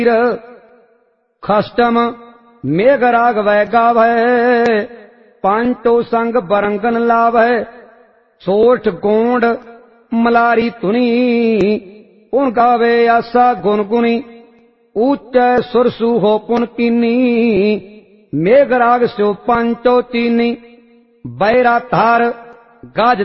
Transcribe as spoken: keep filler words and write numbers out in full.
खष्टम मेघ राग वै गावै पांचो संग बरंगन लावै सोठ गोंड मलारी तुनी उन गावे आसा गुनगुनी ऊंचे सुरसु हो पुन कीनी मेघ राग स्यो पांचो तीनी बैरा धार गाज